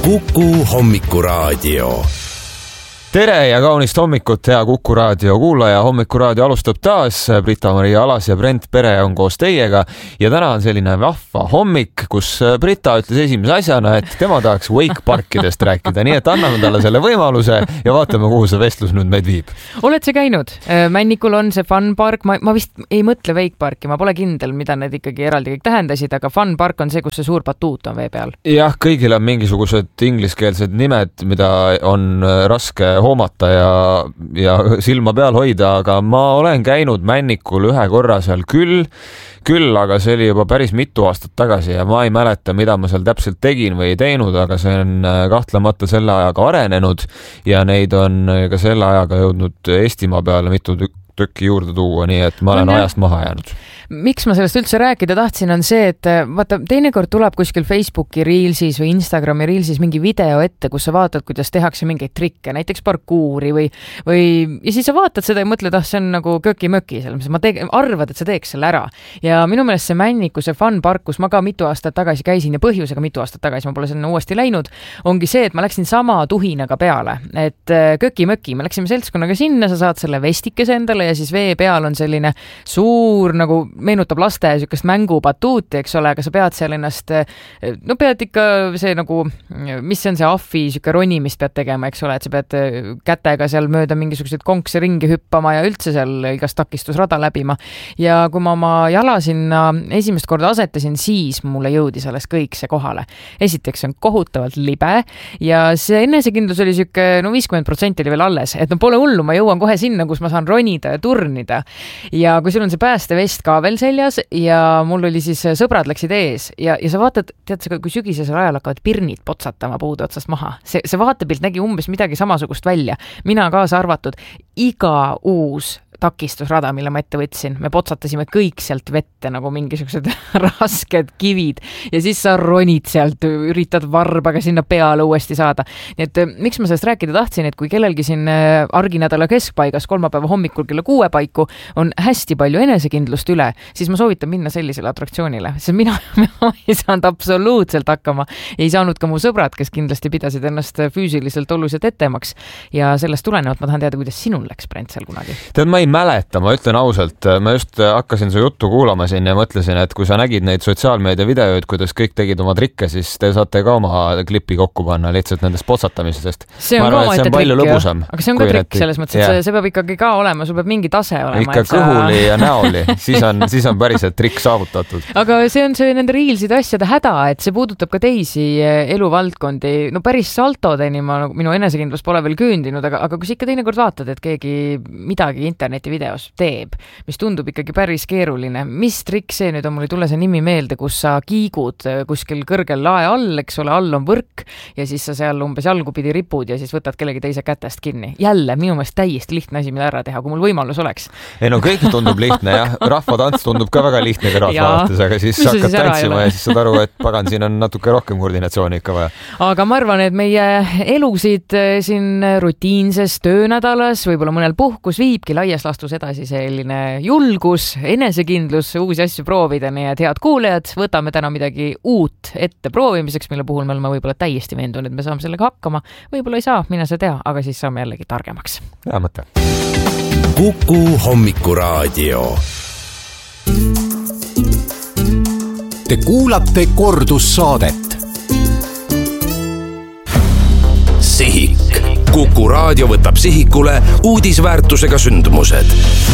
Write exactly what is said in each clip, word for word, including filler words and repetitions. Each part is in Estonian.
Kuku Hommikuraadio. Tere ja kaunist hommikut, hea Kuku Raadio kuulaja. Hommikuraadio alustab taas. Brita-Maria Alas ja Brent Pere on koos teiega ja täna on selline vahva hommik, kus Brita ütles esimese asjana, et tema tahaks Wake Parkidest rääkida, nii et anname talle selle võimaluse ja vaatame, kuhu see vestlus nüüd meid viib. Oled sa käinud? Männikul on see Fun Park, ma, ma vist ei mõtle Wake Parki, ma pole kindel, mida need ikkagi eraldi kõik tähendasid, aga Fun Park on see, kus see suur batuut on vee peal. Jah, kõigil on mingisugused ingliskeelsed nimed, mida on raske hoomata ja, ja silma peal hoida, aga ma olen käinud Männikul ühe korra seal küll, küll, aga see oli juba päris mitu aastat tagasi ja ma ei mäleta, mida ma seal täpselt tegin või ei teinud, aga see on kahtlemata selle ajaga arenenud ja neid on ka selle ajaga jõudnud Eestimaa peale mitu tükki juurde tuua, nii et ma olen no, ajast maha jäänud. Miks ma sellest üldse rääkida tahtsin, on see, et vaata, teinekord tuleb kuskil Facebooki Reelsis või Instagrami Reelsis mingi video ette, kus sa vaatad, kuidas tehakse mingeid trikke, näiteks parkuuri või, või ja siis sa vaatad seda ja mõtled, ah, see on nagu köki-möki, selles ma te- arvad, et sa teeks selle ära. Ja minu meelest see Männiku, see Fun Park, kus ma ka mitu aastat tagasi käisin ja põhjusega mitu aastat tagasi, ma pole sinna uuesti läinud, ongi see, et ma läksin sama tuhinaga peale, et köki-möki, me läksime seltskonnaga sinna, sa saad selle vestikese endale ja siis vee peal on selline suur nagu meenutab laste sükest mängubatuuti, eks ole, aga sa pead seal ennast, no pead ikka see nagu, mis see on see ahvi süke ronimist pead tegema, eks ole, et sa pead kätega seal mööda mingisuguseid konkse ringi hüppama ja üldse seal igast takistusrada läbima. Ja kui ma oma jala sinna esimest korda asetasin, siis mulle jõudis alles kõik see kohale. Esiteks see on kohutavalt libe ja see enesekindlus oli süke, no viiskümmend protsenti oli veel alles, et no pole hullu, ma jõuan kohe sinna, kus ma saan ronida ja turnida. Ja kui sul on see päästevest ka veel seljas ja mul oli siis sõbrad läksid ees ja, ja sa vaatad, tead sa, kui sügisesel ajal hakkavad pirnid potsatama puude otsast maha. See, see vaatepilt nägi umbes midagi samasugust välja. Mina kaasa arvatud, iga uus takistusrada, mille ma ette võtsin. Me potsatasime kõik sealt vette nagu mingisugused rasked kivid ja siis sa ronid sealt, üritad varbaga sinna peale uuesti saada. Nii et miks ma sellest rääkida tahtsin, et kui kellelgi siin arginädala keskpaigas kolmapäeva hommikul kella kuue paiku on hästi palju enesekindlust üle, siis ma soovitan minna sellisele atraktsioonile. See mina, mina ei saanud absoluutselt hakkama. Ei saanud ka mu sõbrad, kes kindlasti pidasid ennast füüsiliselt oluliselt ettemaks ja sellest tulenevalt ma tahan teada, kuidas sinul läks, Brent, seal kunagi. Tead, ma ei mäleta, ma ütlen ausalt, ma just hakkasin su juttu kuulama siin ja mõtlesin, et kui sa nägid neid sotsiaalmeedia videoid, kuidas kõik tegid oma trikke, siis te saate ka oma klipi kokku panna lihtsalt nendest potsatamisest. See on, arvan, see on palju trikk, lõbusam. Aga see on ka trikk need... selles mõttes, et see, see peab ikkagi ka olema, sul peab mingi tase olema. Ikka kõhuli sa... ja näoli, siis on, siis on päriselt trikk saavutatud. Aga see on see nende reelside asjade häda, et see puudutab ka teisi eluvaldkondi. No päris saltodeni ma, minu enesekindlus pole veel küündinud, aga, aga kui sa ikka teinekord vaatad, et keegi midagi interneti videos teeb, mis tundub ikkagi päris keeruline. Mis trikk see nüüd on, mul ei tule see nimi meelde, kus sa kiigud kuskil kõrgel lae all, eks ole, all on võrk ja siis sa seal umbes jalgupidi ripud ja siis võtad kellegi teise kätest kinni. Jälle, minu meelest täiesti lihtne asi, mida ära teha, kui mul võimalus oleks. Ei no kõik tundub lihtne, jah. Rahvatants tundub ka väga lihtne kõrvalt vaadates, aga siis sa hakkad tantsima ja siis saad aru, et pagan, siin on natuke rohkem koordinatsiooni ikka vaja. Aga ma arvan, et meie elusid siin rutiinses töönädalas, võib-olla mõnel puhkus viibki laias lastus edasi selline julgus, enesekindlus, uusi asju proovida, nii et head kuulejad, võtame täna midagi uut ette proovimiseks, mille puhul me oleme võib-olla täiesti veendunud, et me saame sellega hakkama. Võib-olla ei saa, mine sa tea, aga siis saame jällegi targemaks. Hea mõte. Kuku Hommikuraadio. Te kuulate kordussaadet. Sihik. Kuku Raadio võtab sihikule uudisväärtusega sündmused.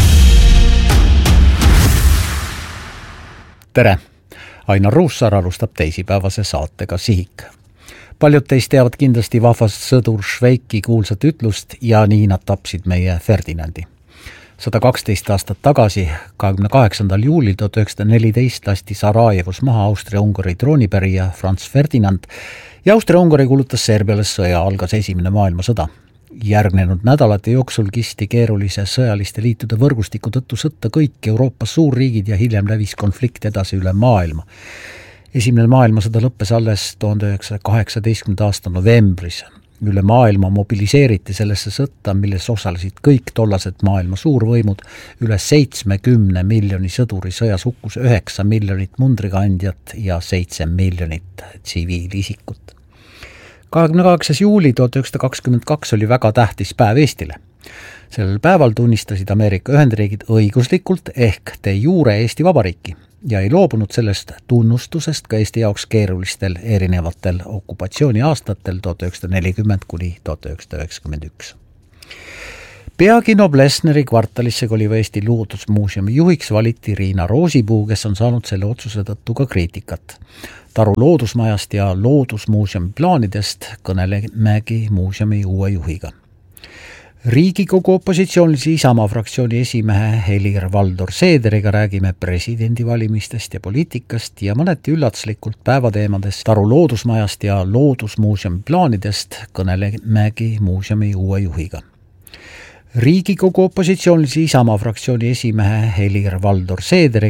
Tere! Ainar Ruussaar alustab teisipäevase saatega Sihik. Paljud teist teavad kindlasti vahvast sõdur Šveiki kuulsat ütlust ja nii nad tapsid meie Ferdinandi. sada kaksteist aastat tagasi, kahekümne kaheksandal juulil tuhat üheksasada neliteist lasti Sarajevos maha Austria-Ungari troonipärija Franz Ferdinand ja Austria-Ungari kuulutas Serbiale sõja, algas esimene maailmasõda. Järgnenud nädalate jooksul kisti keerulise sõjaliste liitude võrgustiku tõttu sõtta kõik Euroopa suurriigid ja hiljem lävis konflikt edasi üle maailma. Esimene maailmasõda lõppes alles tuhande üheksasaja kaheksateistkümnenda aasta novembris. Üle maailma mobiliseeriti sellesse sõtta, milles osalesid kõik tollased maailma suurvõimud, üle seitsmekümne miljoni sõduri sõjas hukkus üheksa miljonit mundrikandjat ja seitse miljonit tsiviilisikut. kahekümne kaheksas juuli tuhat üheksasada kakskümmend kaks oli väga tähtis päev Eestile. Sellel päeval tunnistasid Ameerika Ühendriigid õiguslikult ehk de jure Eesti Vabariiki ja ei loobunud sellest tunnustusest ka Eesti jaoks keerulistel erinevatel okupatsiooniaastatel tuhat üheksasada nelikümmend kuni tuhat üheksasada üheksakümmend üks. Peagi Noblessneri kvartalisse koliva Eesti Loodusmuuseumi juhiks valiti Riina Roosipuu, kes on saanud selle otsuse tõttu ka kriitikat. Taru loodusmajast ja Loodusmuuseumi plaanidest kõnelemegi muuseumi uue juhiga. Riigikogu opositsioonilise Isamaa fraktsiooni esimehe Helir-Valdor Seederiga räägime presidendivalimistest ja poliitikast ja mõneti üllatuslikult päevateemadest Taru loodusmajast ja Loodusmuuseumi plaanidest kõnelemegi muuseumi uue juhiga. Riigikogu opositsioonilise Isamaa fraktsiooni esimehe Helir-Valdor Seederiga